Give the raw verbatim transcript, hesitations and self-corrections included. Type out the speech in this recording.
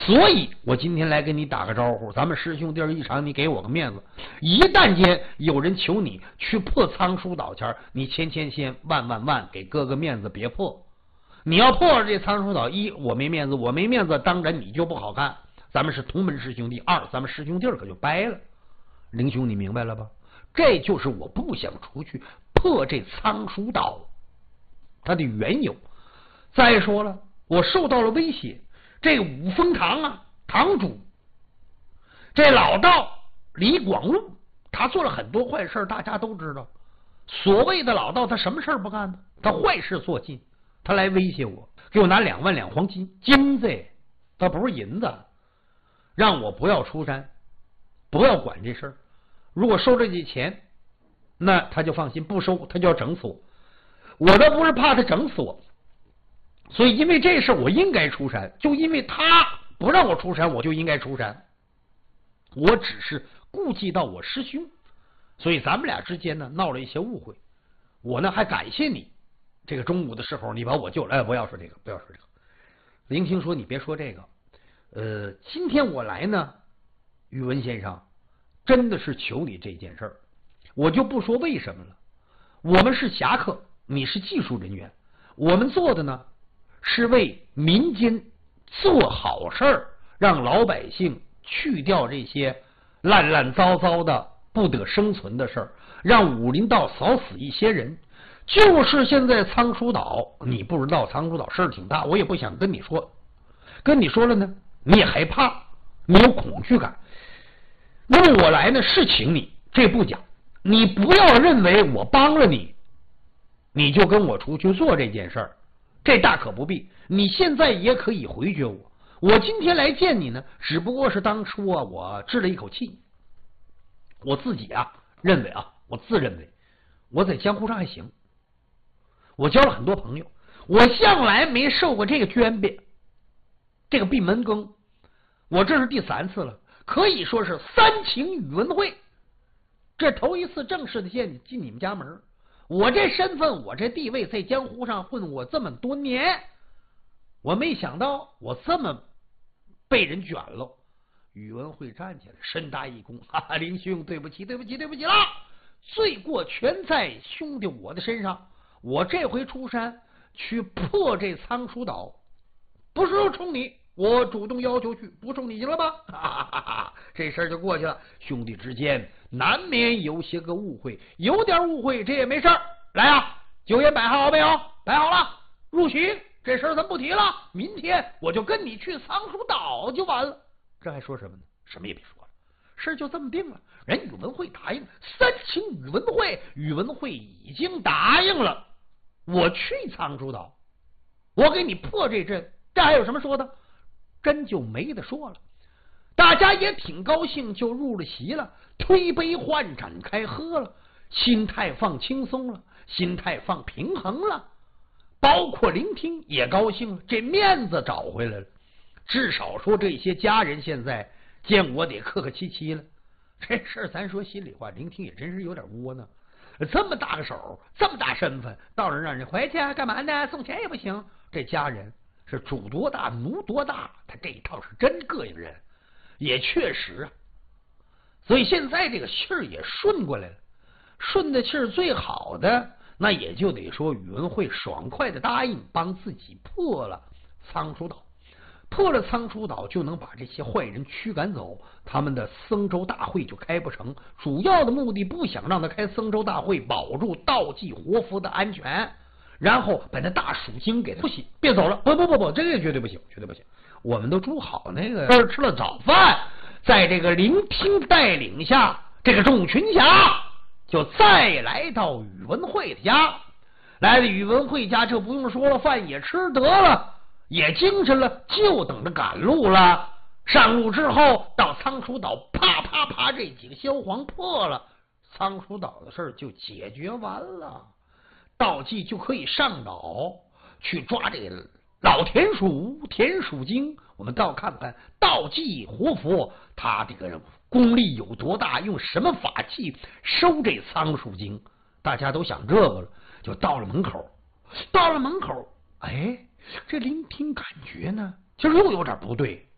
所以我今天来跟你打个招呼，咱们师兄弟一场，你给我个面子。一旦间有人求你去破仓鼠岛前，你千千千万万万给哥哥面子，别破。你要破了这仓鼠岛，一我没面子，我没面子，当然你就不好看。咱们是同门师兄弟，二咱们师兄弟可就掰了。灵兄，你明白了吧？这就是我不想出去破这仓鼠岛它的缘由。再说了，我受到了威胁。这个五峰堂啊，堂主这老道李广禄，他做了很多坏事，大家都知道。所谓的老道，他什么事不干呢？他坏事做尽，他来威胁我，给我拿两万两黄金，金子，他不是银子，让我不要出山，不要管这事儿。如果收这些钱，那他就放心；不收，他就要整死我。我倒不是怕他整死我。所以因为这事我应该出山，就因为他不让我出山，我就应该出山。我只是顾忌到我师兄，所以咱们俩之间呢闹了一些误会。我呢还感谢你，这个中午的时候你把我救了。哎，不要说这个，不要说这个。林听说你别说这个，呃，今天我来呢，宇文先生真的是求你这件事儿，我就不说为什么了。我们是侠客，你是技术人员，我们做的呢是为民间做好事儿，让老百姓去掉这些烂烂糟糟的不得生存的事儿，让武林道少死一些人。就是现在仓鼠岛，你不知道仓鼠岛事儿挺大，我也不想跟你说，跟你说了呢你也害怕，你有恐惧感。那么我来呢是请你，这不假，你不要认为我帮了你，你就跟我出去做这件事儿。这大可不必，你现在也可以回绝我。我今天来见你呢，只不过是当初啊，我置了一口气。我自己啊，认为啊，我自认为我在江湖上还行，我交了很多朋友，我向来没受过这个捐别，这个闭门羹，我这是第三次了，可以说是三请宇文会，这头一次正式的见你进你们家门。我这身份，我这地位，在江湖上混我这么多年，我没想到我这么被人卷了。宇文会站起来，深大一躬，哈哈，林兄，对不起，对不起，对不起了，罪过全在兄弟我的身上。我这回出山去破这仓鼠岛，不是冲你，我主动要求去，不冲你行了吧？哈哈哈哈，这事儿就过去了。兄弟之间难免有些个误会，有点误会这也没事儿。来啊，酒宴摆好没有？摆好了，入席。这事儿咱不提了，明天我就跟你去仓鼠岛就完了。这还说什么呢？什么也别说了，事就这么定了。人宇文会答应，三请宇文会，宇文会已经答应了。我去仓鼠岛，我给你破这阵，这还有什么说的？真就没得说了。大家也挺高兴，就入了席了，推杯换盏开喝了，心态放轻松了，心态放平衡了。包括聆听也高兴了，这面子找回来了。至少说这些家人现在见我得客客气气了。这事儿咱说心里话，聆听也真是有点窝囊。这么大个手，这么大身份，到人让人回去干嘛呢？送钱也不行。这家人是主多大奴多大，他这一套是真膈应人，也确实啊。所以现在这个气儿也顺过来了，顺的气儿最好的，那也就得说宇文会爽快的答应帮自己破了仓鼠岛。破了仓鼠岛就能把这些坏人驱赶走，他们的僧州大会就开不成。主要的目的不想让他开僧州大会，保住道济活佛的安全，然后把那大蜀经给他不行，别走了，不不不不，这个绝对不行，绝对不行。我们都煮好那个吃了早饭，在这个聆听带领下，这个众群侠就再来到宇文会的家。来了宇文会家，这不用说了，饭也吃得了，也精神了，就等着赶路了。上路之后到仓鼠岛，啪啪啪，这几个萧黄破了，仓鼠岛的事儿就解决完了。道济就可以上岛去抓这个老田鼠田鼠精。我们倒看看道济活佛他这个功力有多大，用什么法器收这仓鼠精。大家都想这个了，就到了门口。到了门口，哎，这聆听感觉呢，其实又有点不对。